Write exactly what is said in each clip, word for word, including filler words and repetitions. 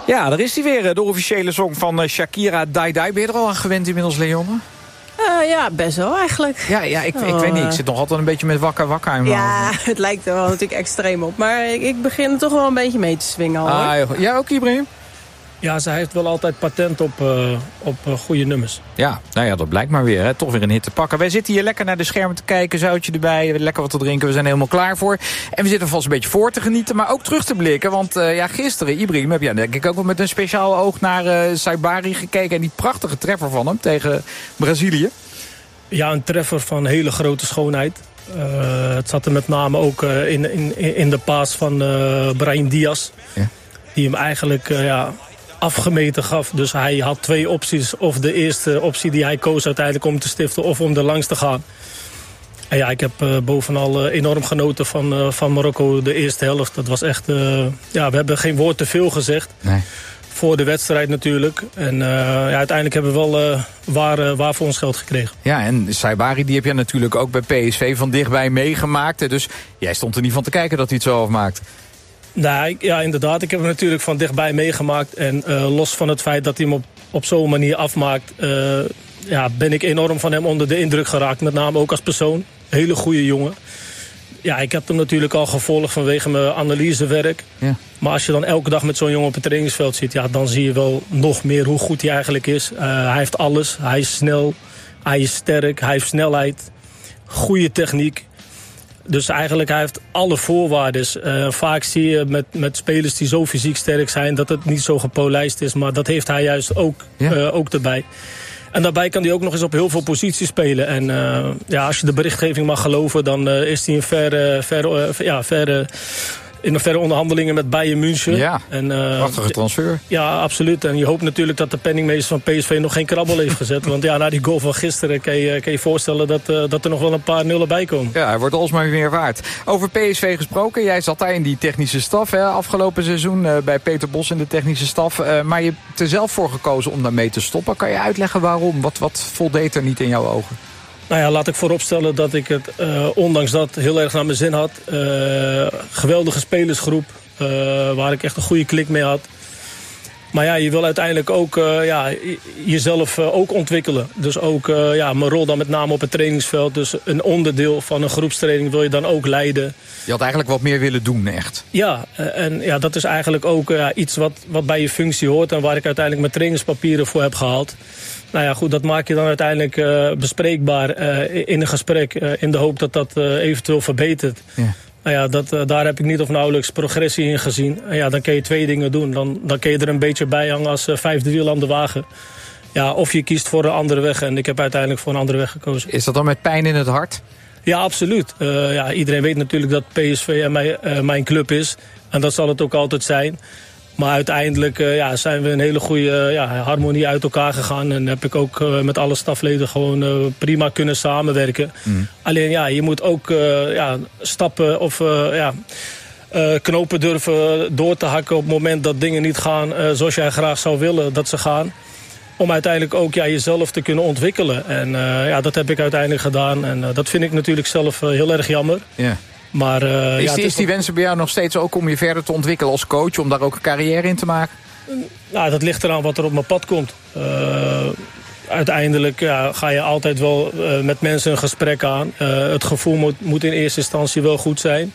Ja, daar is hij weer, de officiële song van Shakira, Die Die. Ben je er al aan gewend inmiddels, Leonne? Uh, ja, best wel eigenlijk. Ja, ja ik, oh, ik weet niet. Ik zit nog altijd een beetje met wakka wakka in mijn Ja, hoofd. Het lijkt er wel natuurlijk extreem op. Maar ik, ik begin er toch wel een beetje mee te swingen al. Ah, hoor. Ja, ook Ibrahim? Ja, zij heeft wel altijd patent op, uh, op uh, goede nummers. Ja, nou ja, dat blijkt maar weer. Hè. Toch weer een hit te pakken. Wij zitten hier lekker naar de schermen te kijken. Zoutje erbij, lekker wat te drinken. We zijn helemaal klaar voor. En we zitten vast een beetje voor te genieten, maar ook terug te blikken. Want uh, ja, gisteren, Ibrahim, heb jij denk ik ook wel met een speciaal oog naar uh, Saibari gekeken. En die prachtige treffer van hem tegen Brazilië. Ja, een treffer van hele grote schoonheid. Uh, het zat er met name ook uh, in, in, in de paas van uh, Brahim Diaz. Ja. Die hem eigenlijk uh, ja, afgemeten gaf. Dus hij had twee opties. Of de eerste optie die hij koos uiteindelijk om te stiften of om er langs te gaan. En ja, ik heb uh, bovenal uh, enorm genoten van, uh, van Marokko de eerste helft. Dat was echt... Uh, ja, we hebben geen woord te veel gezegd. Nee. Voor de wedstrijd natuurlijk. En uh, ja, uiteindelijk hebben we wel uh, waar, uh, waar voor ons geld gekregen. Ja, en Saibari die heb je natuurlijk ook bij P S V van dichtbij meegemaakt. Dus jij stond er niet van te kijken dat hij het zo afmaakt. Nee, ja, inderdaad. Ik heb hem natuurlijk van dichtbij meegemaakt. En uh, los van het feit dat hij hem op, op zo'n manier afmaakt... Uh, ja, ben ik enorm van hem onder de indruk geraakt. Met name ook als persoon. Hele goede jongen. Ja, ik heb hem natuurlijk al gevolgd vanwege mijn analysewerk. Ja. Maar als je dan elke dag met zo'n jongen op het trainingsveld zit... Ja, dan zie je wel nog meer hoe goed hij eigenlijk is. Uh, hij heeft alles. Hij is snel. Hij is sterk. Hij heeft snelheid. Goede techniek. Dus eigenlijk hij heeft alle voorwaarden. Uh, vaak zie je met, met spelers die zo fysiek sterk zijn... dat het niet zo gepolijst is. Maar dat heeft hij juist ook, ja. uh, ook erbij. En daarbij kan hij ook nog eens op heel veel posities spelen. En uh, ja, als je de berichtgeving mag geloven... dan uh, is hij in verre, verre, uh, ja, verre, in de verre onderhandelingen met Bayern München. Ja, en, uh, prachtige transfer. Ja, absoluut. En je hoopt natuurlijk dat de penningmeester van P S V nog geen krabbel heeft gezet. Want ja, na die goal van gisteren kan je kan je voorstellen... Dat, uh, dat er nog wel een paar nullen bij komen. Ja, hij wordt alsmaar meer waard. Over P S V gesproken. Jij zat daar in die technische staf hè, afgelopen seizoen... Uh, bij Peter Bos in de technische staf. Uh, maar je hebt er zelf voor gekozen om daarmee te stoppen. Kan je uitleggen waarom? Wat, wat voldeed er niet in jouw ogen? Nou ja, laat ik vooropstellen dat ik het, uh, ondanks dat, heel erg naar mijn zin had. Uh, geweldige spelersgroep, uh, waar ik echt een goede klik mee had. Maar ja, je wil uiteindelijk ook uh, ja, jezelf uh, ook ontwikkelen. Dus ook uh, ja, mijn rol dan met name op het trainingsveld. Dus een onderdeel van een groepstraining wil je dan ook leiden. Je had eigenlijk wat meer willen doen, echt. Ja, en ja, dat is eigenlijk ook uh, iets wat, wat bij je functie hoort. En waar ik uiteindelijk mijn trainingspapieren voor heb gehaald. Nou ja, goed, dat maak je dan uiteindelijk uh, bespreekbaar uh, in een gesprek. Uh, in de hoop dat dat uh, eventueel verbetert. Ja. Nou ja, dat, uh, daar heb ik niet of nauwelijks progressie in gezien. En ja, dan kun je twee dingen doen. Dan, dan kun je er een beetje bij hangen als uh, vijfde wiel aan de wagen. Ja, of je kiest voor een andere weg. En ik heb uiteindelijk voor een andere weg gekozen. Is dat dan met pijn in het hart? Ja, absoluut. Uh, ja, iedereen weet natuurlijk dat P S V en mij, uh, mijn club is. En dat zal het ook altijd zijn. Maar uiteindelijk uh, ja, zijn we een hele goede uh, ja, harmonie uit elkaar gegaan. En heb ik ook uh, met alle stafleden gewoon uh, prima kunnen samenwerken. Mm. Alleen ja, je moet ook uh, ja, stappen of uh, ja, uh, knopen durven door te hakken... op het moment dat dingen niet gaan uh, zoals jij graag zou willen dat ze gaan. Om uiteindelijk ook ja, jezelf te kunnen ontwikkelen. En uh, ja, dat heb ik uiteindelijk gedaan. En uh, dat vind ik natuurlijk zelf uh, heel erg jammer. Yeah. Maar, uh, is, ja, die, is die wens bij jou nog steeds ook om je verder te ontwikkelen als coach? Om daar ook een carrière in te maken? Nou, dat ligt eraan wat er op mijn pad komt. Uh, uiteindelijk ja, ga je altijd wel uh, met mensen een gesprek aan. Uh, het gevoel moet, moet in eerste instantie wel goed zijn.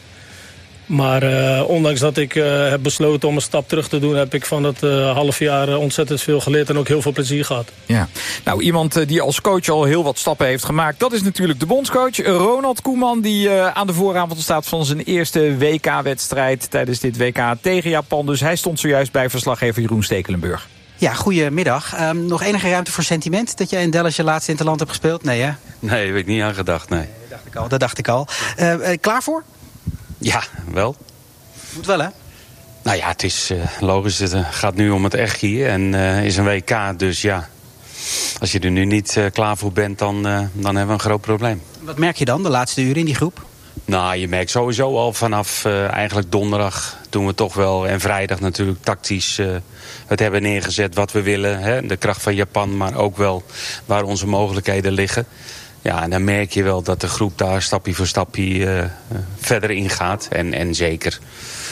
Maar uh, ondanks dat ik uh, heb besloten om een stap terug te doen... heb ik van dat uh, half jaar uh, ontzettend veel geleerd en ook heel veel plezier gehad. Ja. Nou, iemand uh, die als coach al heel wat stappen heeft gemaakt... dat is natuurlijk de bondscoach Ronald Koeman... die uh, aan de vooravond staat van zijn eerste W K-wedstrijd... tijdens dit W K tegen Japan. Dus hij stond zojuist bij verslaggever Jeroen Stekelenburg. Ja, goedemiddag. Um, nog enige ruimte voor sentiment dat jij in Dallas je laatste interland hebt gespeeld? Nee, hè? Nee, daar heb ik niet aan gedacht, nee. nee dat dacht ik al. Dat dacht ik al. Uh, uh, klaar voor? Ja, wel. Moet wel, hè? Nou ja, het is uh, logisch. Het gaat nu om het echt hier. En uh, is een W K, dus ja. Als je er nu niet uh, klaar voor bent, dan, uh, dan hebben we een groot probleem. Wat merk je dan de laatste uren in die groep? Nou, je merkt sowieso al vanaf uh, eigenlijk donderdag doen we toch wel... en vrijdag natuurlijk tactisch uh, het hebben neergezet wat we willen. Hè? De kracht van Japan, maar ook wel waar onze mogelijkheden liggen. Ja, en dan merk je wel dat de groep daar stapje voor stapje uh, verder ingaat. En, en zeker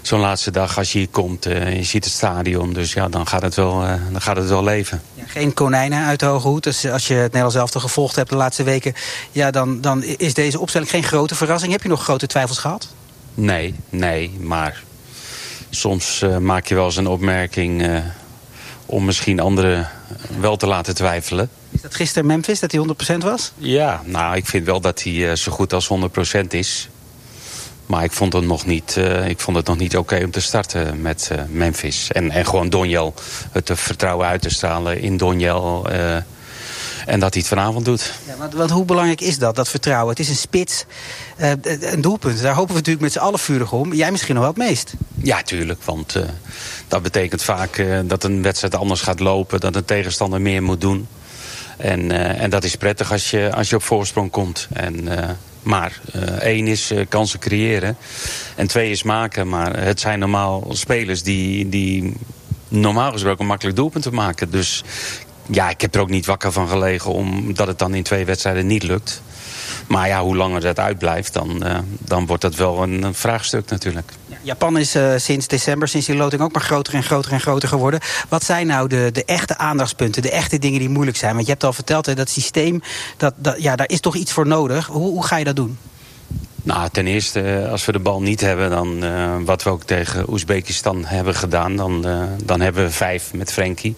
zo'n laatste dag als je hier komt, uh, je ziet het stadion. Dus ja, dan gaat het wel, uh, dan gaat het wel leven. Ja, geen konijnen uit de hoge hoed. Dus als je het Nederlands elftal gevolgd hebt de laatste weken, ja, dan, dan is deze opstelling geen grote verrassing. Heb je nog grote twijfels gehad? Nee, nee, maar soms uh, maak je wel eens een opmerking uh, om misschien anderen wel te laten twijfelen. Is dat gisteren Memphis, dat hij honderd procent was? Ja, nou, ik vind wel dat hij uh, zo goed als honderd procent is. Maar ik vond het nog niet, uh, ik vond het nog niet oké om te starten met uh, Memphis. En, en gewoon Donjel, het vertrouwen uit te stralen in Donjel. Uh, en dat hij het vanavond doet. Ja, want, want hoe belangrijk is dat, dat vertrouwen? Het is een spits, uh, een doelpunt. Daar hopen we natuurlijk met z'n allen vurig om. Jij misschien nog wel het meest. Ja, tuurlijk. Want uh, dat betekent vaak uh, dat een wedstrijd anders gaat lopen. Dat een tegenstander meer moet doen. En, uh, en dat is prettig als je, als je op voorsprong komt. En... Uh, Maar uh, één is uh, kansen creëren en twee is maken. Maar het zijn normaal spelers die, die normaal gesproken makkelijk doelpunten maken. Dus ja, ik heb er ook niet wakker van gelegen omdat het dan in twee wedstrijden niet lukt. Maar ja, hoe langer dat uitblijft, dan, uh, dan wordt dat wel een, een vraagstuk natuurlijk. Japan is uh, sinds december, sinds die loting ook maar groter en groter en groter geworden. Wat zijn nou de, de echte aandachtspunten, de echte dingen die moeilijk zijn? Want je hebt al verteld, hè, dat systeem, dat, dat, ja, daar is toch iets voor nodig. Hoe, hoe ga je dat doen? Nou, ten eerste, als we de bal niet hebben, dan uh, wat we ook tegen Oezbekistan hebben gedaan, dan, uh, dan hebben we vijf met Frenkie.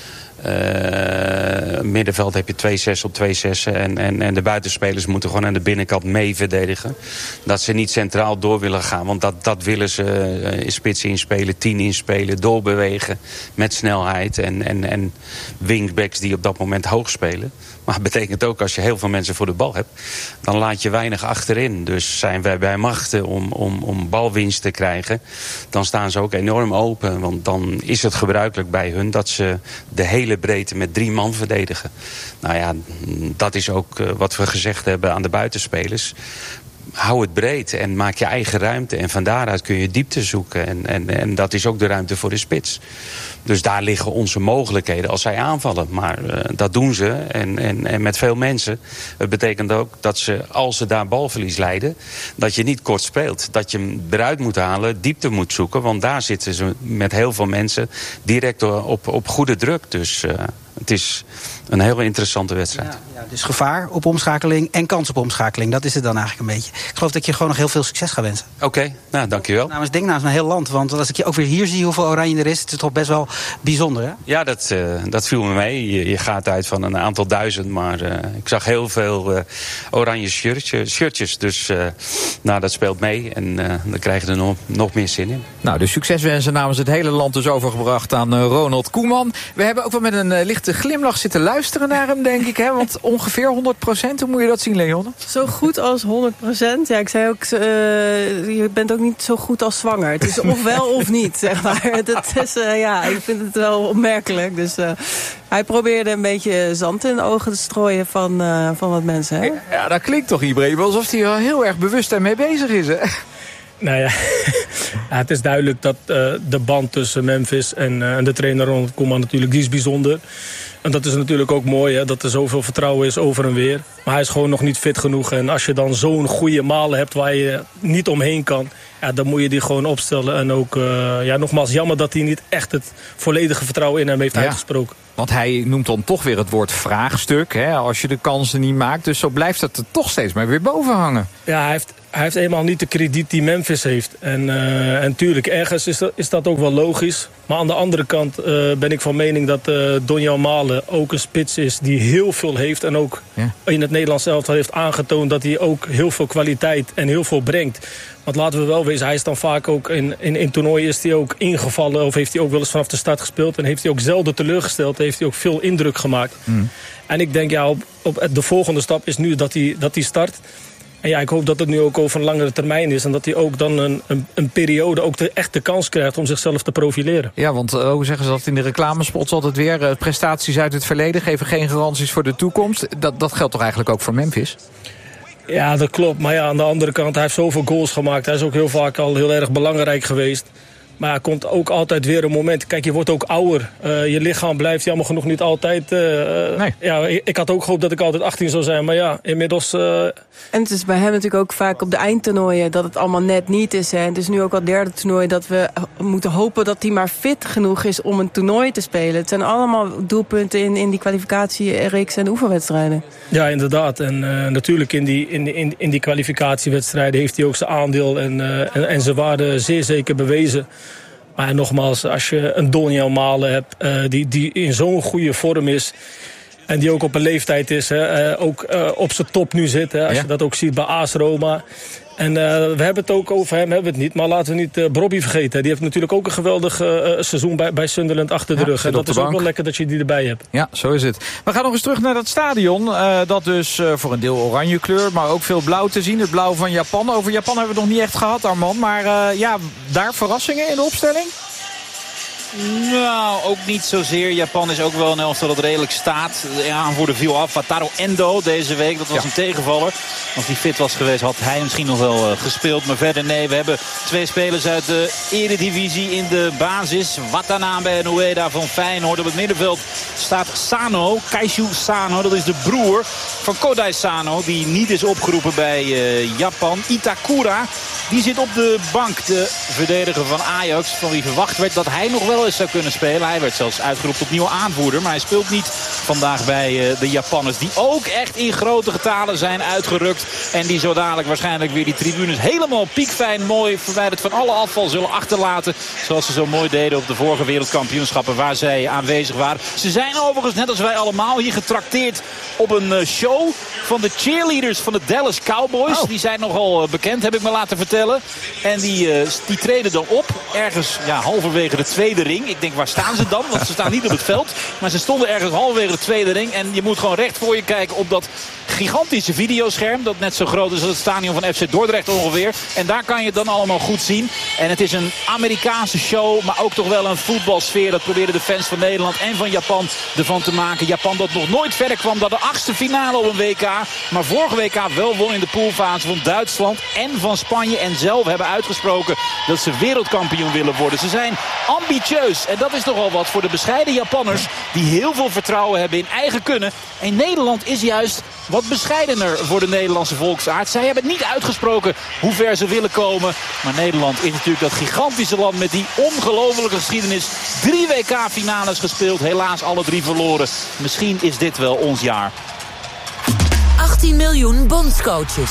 Uh, middenveld heb je twee zes op twee zessen. En, en, en de buitenspelers moeten gewoon aan de binnenkant mee verdedigen. Dat ze niet centraal door willen gaan. Want dat, dat willen ze uh, in spits inspelen, tien inspelen, doorbewegen met snelheid. En, en, en wingbacks die op dat moment hoog spelen. Maar het betekent ook, als je heel veel mensen voor de bal hebt, dan laat je weinig achterin. Dus zijn wij bij machten om, om, om balwinst te krijgen, dan staan ze ook enorm open. Want dan is het gebruikelijk bij hun dat ze de hele breedte met drie man verdedigen. Nou ja, dat is ook uh, wat we gezegd hebben aan de buitenspelers. Hou het breed en maak je eigen ruimte. En van daaruit kun je diepte zoeken. En, en, en dat is ook de ruimte voor de spits. Dus daar liggen onze mogelijkheden als zij aanvallen. Maar uh, dat doen ze. En, en, en met veel mensen. Het betekent ook dat ze, als ze daar balverlies lijden, dat je niet kort speelt. Dat je hem eruit moet halen, diepte moet zoeken. Want daar zitten ze met heel veel mensen direct op, op goede druk. Dus uh, het is een heel interessante wedstrijd. Ja, ja, dus gevaar op omschakeling en kans op omschakeling. Dat is het dan eigenlijk een beetje. Ik geloof dat ik je gewoon nog heel veel succes ga wensen. Oké, okay, nou dankjewel. Namens denk namens mijn heel land. Want als ik je ook weer hier zie hoeveel oranje er is, het is toch best wel bijzonder, hè? Ja, dat, uh, dat viel me mee. Je, je gaat uit van een aantal duizend. Maar uh, ik zag heel veel uh, oranje shirtjes. shirtjes dus uh, nou, dat speelt mee. En uh, dan krijg je er nog, nog meer zin in. Nou, de succeswensen namens het hele land dus overgebracht aan uh, Ronald Koeman. We hebben ook wel met een uh, lichte glimlach zitten luisteren naar hem, denk ik. Hè? Want ongeveer honderd procent, hoe moet je dat zien, Leon? Zo goed als honderd procent. Ja, ik zei ook, uh, je bent ook niet zo goed als zwanger. Het is of wel of niet, zeg maar. Dat is, uh, ja, ik vind het wel opmerkelijk. Dus uh, hij probeerde een beetje zand in de ogen te strooien van, uh, van wat mensen. Hè? Ja, dat klinkt toch, Ibrahim, alsof hij er heel erg bewust daarmee bezig is, hè? Nou ja, ja, het is duidelijk dat uh, de band tussen Memphis en, uh, en de trainer Ronald Koeman natuurlijk, die is bijzonder. En dat is natuurlijk ook mooi, hè, dat er zoveel vertrouwen is over en weer. Maar hij is gewoon nog niet fit genoeg. En als je dan zo'n goede malen hebt waar je niet omheen kan, ja, dan moet je die gewoon opstellen. En ook, uh, ja, nogmaals, jammer dat hij niet echt het volledige vertrouwen in hem heeft ja. uitgesproken. Want hij noemt dan toch weer het woord vraagstuk, hè, als je de kansen niet maakt. Dus zo blijft het er toch steeds maar weer boven hangen. Ja, hij heeft, hij heeft eenmaal niet de krediet die Memphis heeft. En, uh, en tuurlijk, ergens is dat, is dat ook wel logisch. Maar aan de andere kant uh, ben ik van mening dat uh, Donjel Malen ook een spits is die heel veel heeft. En ook ja. in het Nederlands elftal heeft aangetoond dat hij ook heel veel kwaliteit en heel veel brengt. Want laten we wel wezen, hij is dan vaak ook in, in, in toernooien is hij ook ingevallen. Of heeft hij ook wel eens vanaf de start gespeeld. En heeft hij ook zelden teleurgesteld. Heeft hij ook veel indruk gemaakt. Mm. En ik denk, ja, op, op de volgende stap is nu dat hij, dat hij start. En ja, ik hoop dat het nu ook over een langere termijn is. En dat hij ook dan een, een, een periode ook de, echt de kans krijgt om zichzelf te profileren. Ja, want uh, hoe zeggen ze dat in de reclamespots altijd weer? Uh, prestaties uit het verleden geven geen garanties voor de toekomst. Dat, dat geldt toch eigenlijk ook voor Memphis? Ja, dat klopt. Maar ja, aan de andere kant, hij heeft zoveel goals gemaakt. Hij is ook heel vaak al heel erg belangrijk geweest. Maar er komt ook altijd weer een moment. Kijk, je wordt ook ouder. Uh, je lichaam blijft jammer genoeg niet altijd... Uh, nee. Ja, ik, ik had ook gehoopt dat ik altijd achttien zou zijn. Maar ja, inmiddels... Uh... En het is bij hem natuurlijk ook vaak op de eindtoernooien... dat het allemaal net niet is. Hè. Het is nu ook al het derde toernooi dat we moeten hopen... dat hij maar fit genoeg is om een toernooi te spelen. Het zijn allemaal doelpunten in, in die kwalificatiereeks en oefenwedstrijden. Ja, inderdaad. En uh, natuurlijk in die, in, in, in die kwalificatiewedstrijden... heeft hij ook zijn aandeel en, uh, en, en zijn waarde zeer zeker bewezen. Maar nogmaals, als je een Doniel Malen hebt... Uh, die, die in zo'n goede vorm is... en die ook op een leeftijd is, hè, uh, ook uh, op zijn top nu zit. Hè, als ja. je dat ook ziet bij A S Roma... En uh, we hebben het ook over hem, hebben we het niet. Maar laten we niet uh, Brobby vergeten. Die heeft natuurlijk ook een geweldig uh, seizoen bij, bij Sunderland achter de ja, rug. En dat is bank. Ook wel lekker dat je die erbij hebt. Ja, zo is het. We gaan nog eens terug naar dat stadion. Uh, dat dus uh, voor een deel oranje kleur, maar ook veel blauw te zien. Het blauw van Japan. Over Japan hebben we het nog niet echt gehad, Armand. Maar uh, ja, daar verrassingen in de opstelling? Nou, ook niet zozeer. Japan is ook wel een elftal dat redelijk staat. De aanvoerder viel af. Wataru Endo deze week, dat was ja. een tegenvaller. Als hij fit was geweest had hij misschien nog wel uh, gespeeld. Maar verder nee, we hebben twee spelers uit de eredivisie in de basis. Watanabe en Ueda van Feyenoord. Op het middenveld staat Sano, Keishu Sano. Dat is de broer van Kodai Sano, die niet is opgeroepen bij uh, Japan. Itakura, die zit op de bank. De verdediger van Ajax, van wie verwacht werd dat hij nog wel eens zou kunnen spelen. Hij werd zelfs uitgeroepen tot nieuwe aanvoerder. Maar hij speelt niet vandaag bij uh, de Japanners. Die ook echt in grote getalen zijn uitgerukt. En die zo dadelijk waarschijnlijk weer die tribunes helemaal piekfijn mooi verwijderd van alle afval zullen achterlaten. Zoals ze zo mooi deden op de vorige wereldkampioenschappen waar zij aanwezig waren. Ze zijn overigens, net als wij allemaal, hier getrakteerd op een uh, show van de cheerleaders van de Dallas Cowboys. Oh. Die zijn nogal uh, bekend, heb ik me laten vertellen. En die, uh, die treden dan op. Ergens ja, halverwege de tweede ring. Ik denk, waar staan ze dan? Want ze staan niet op het veld. Maar ze stonden ergens halverwege de tweede ring. En je moet gewoon recht voor je kijken op dat gigantische videoscherm. Dat net zo groot is als het stadion van F C Dordrecht ongeveer. En daar kan je het dan allemaal goed zien. En het is een Amerikaanse show. Maar ook toch wel een voetbalsfeer. Dat proberen de fans van Nederland en van Japan ervan te maken. Japan dat nog nooit verder kwam dan de achtste finale op een W K. Maar vorige W K wel won in de poolfase van Duitsland en van Spanje. En zelf hebben uitgesproken dat ze wereldkampioen willen worden. Ze zijn ambitieus. En dat is nogal wat voor de bescheiden Japanners. Die heel veel vertrouwen hebben in eigen kunnen. En Nederland is juist wat bescheidener voor de Nederlandse volksaard. Zij hebben niet uitgesproken hoe ver ze willen komen. Maar Nederland is natuurlijk dat gigantische land met die ongelofelijke geschiedenis. Drie W K-finales gespeeld. Helaas alle drie verloren. Misschien is dit wel ons jaar. achttien miljoen bondscoaches.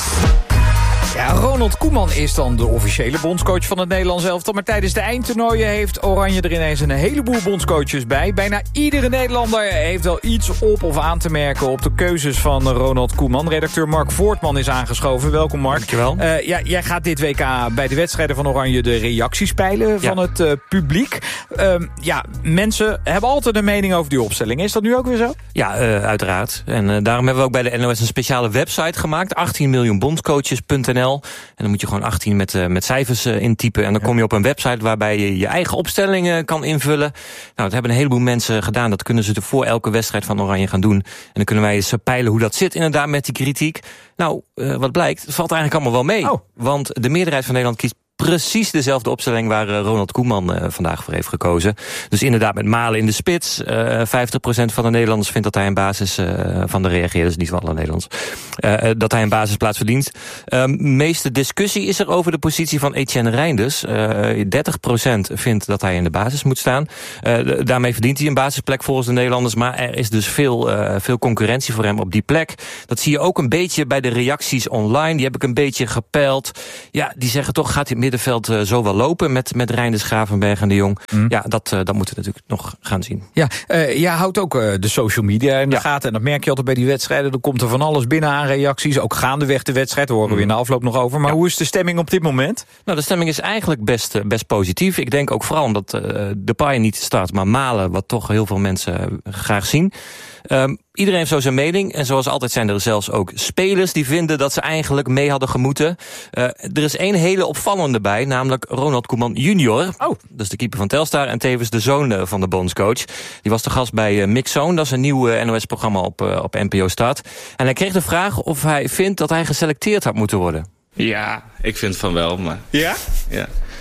Ja, Ronald Koeman is dan de officiële bondscoach van het Nederlands elftal. Maar tijdens de eindtoernooien heeft Oranje er ineens een heleboel bondscoaches bij. Bijna iedere Nederlander heeft wel iets op of aan te merken op de keuzes van Ronald Koeman. Redacteur Mark Voortman is aangeschoven. Welkom Mark. Dankjewel. Uh, ja, jij gaat dit W K bij de wedstrijden van Oranje de reacties peilen van ja. het uh, publiek. Uh, ja, mensen hebben altijd een mening over die opstelling. Is dat nu ook weer zo? Ja, uh, uiteraard. En uh, daarom hebben we ook bij de N O S een speciale website gemaakt. achttien miljoen bondscoaches punt n l. En dan moet je gewoon achttien met, uh, met cijfers uh, intypen. En dan kom je op een website waarbij je je eigen opstellingen kan invullen. Nou, dat hebben een heleboel mensen gedaan. Dat kunnen ze voor elke wedstrijd van Oranje gaan doen. En dan kunnen wij eens peilen hoe dat zit inderdaad met die kritiek. Nou, uh, wat blijkt, het valt eigenlijk allemaal wel mee. Oh. Want de meerderheid van Nederland kiest precies dezelfde opstelling waar uh, Ronald Koeman uh, vandaag voor heeft gekozen. Dus inderdaad met Malen in de spits. Uh, vijftig procent van de Nederlanders vindt dat hij een basis uh, van de reageerders, niet van alle Nederlanders, uh, dat hij een basisplaats verdient. Uh, meeste discussie is er over de positie van Etienne Reinders. Uh, dertig procent vindt dat hij in de basis moet staan. Uh, daarmee verdient hij een basisplek volgens de Nederlanders, maar er is dus veel, uh, veel concurrentie voor hem op die plek. Dat zie je ook een beetje bij de reacties online. Die heb ik een beetje gepeild. Ja, die zeggen toch, gaat hij middenveld uh, zo wel lopen met, met Reinders, Gravenberg en de Jong. Mm. Ja, dat, uh, dat moeten we natuurlijk nog gaan zien. Ja, uh, jij houdt ook uh, de social media in de ja. gaten. En dat merk je altijd bij die wedstrijden. Er komt er van alles binnen aan reacties. Ook gaandeweg de wedstrijd, daar horen we mm. in de afloop nog over. Maar ja. hoe is de stemming op dit moment? Nou, de stemming is eigenlijk best, uh, best positief. Ik denk ook vooral omdat uh, Depay niet start, maar Malen, wat toch heel veel mensen uh, graag zien. Um, iedereen heeft zo zijn mening. En zoals altijd zijn er zelfs ook spelers die vinden dat ze eigenlijk mee hadden gemoeten. Uh, er is één hele opvallende bij, namelijk Ronald Koeman junior. Oh. Dat is de keeper van Telstar en tevens de zoon uh, van de bondscoach. Die was de gast bij uh, Mixzone. Dat is een nieuw uh, N O S-programma op, uh, op N P O Start. En hij kreeg de vraag of hij vindt dat hij geselecteerd had moeten worden. Ja, ik vind van wel, maar... Ja? Ja.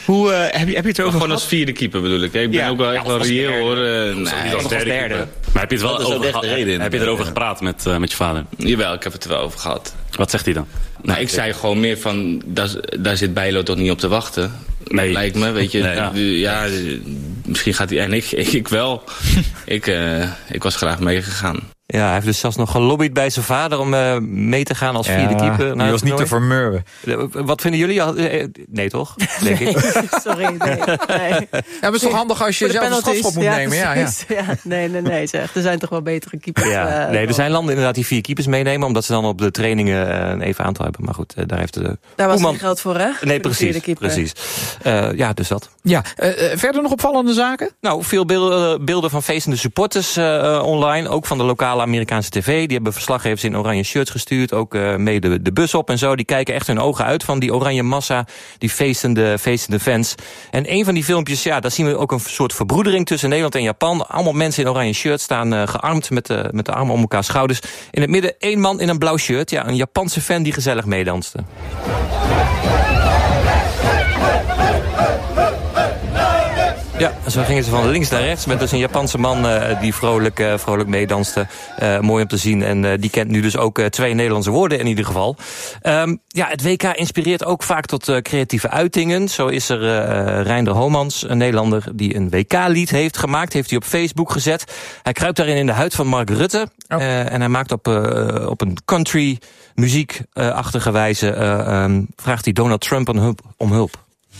Hoe uh, heb, je, heb je het erover Gewoon als vierde keeper bedoel ik. Ik ben ja. ook wel echt wel reëel hoor. Uh, nee, niet als derde. derde. Maar heb je het wel over gehad? Heb je erover gepraat met, uh, met je vader? Jawel, ik heb het er wel over gehad. Wat zegt hij dan? Nou, ik zei gewoon meer van, daar, daar zit Bijlo toch niet op te wachten. Nee. Lijkt me, weet je. Nee. Ja, ja, misschien gaat hij, en ik, ik, ik wel. ik, uh, ik was graag meegegaan. Ja, hij heeft dus zelfs nog gelobbyd bij zijn vader om uh, mee te gaan als ja, vierde keeper. Die was niet te vermurwen. Wat vinden jullie? Nee, toch? Denk nee, ik. Sorry, nee. nee. Ja, maar het is toch handig als je zelf een strafschop moet ja, nemen? Ja, ja. ja, nee, nee, nee. Zeg. Er zijn toch wel betere keepers. Ja. Uh, nee, er zijn landen inderdaad die vier keepers meenemen, omdat ze dan op de trainingen uh, even aantal hebben. Maar goed, uh, daar heeft de Daar was Oeman... geen geld voor, hè? Nee, precies. precies. Uh, ja, dus dat. Ja, uh, verder nog opvallende zaken? Nou, veel beelden, beelden van feestende supporters uh, online. Ook van de lokale Amerikaanse tv. Die hebben verslaggevers in oranje shirts gestuurd. Ook uh, mee de, de bus op en zo. Die kijken echt hun ogen uit van die oranje massa. Die feestende, feestende fans. En een van die filmpjes, ja, daar zien we ook een soort verbroedering tussen Nederland en Japan. Allemaal mensen in oranje shirts staan uh, gearmd met de, met de armen om elkaar schouders. In het midden één man in een blauw shirt. Ja, een Japanse fan die gezellig meedanste. Ja, zo gingen ze van links naar rechts met dus een Japanse man uh, die vrolijk, uh, vrolijk meedanste. Uh, mooi om te zien en uh, die kent nu dus ook uh, twee Nederlandse woorden in ieder geval. Um, ja, het W K inspireert ook vaak tot uh, creatieve uitingen. Zo is er uh, Reinder Homans, een Nederlander die een W K-lied heeft gemaakt. Heeft hij op Facebook gezet. Hij kruipt daarin in de huid van Mark Rutte. Oh. Uh, en hij maakt op, uh, op een country muziekachtige uh, wijze uh, um, vraagt hij Donald Trump om hulp. Om hulp.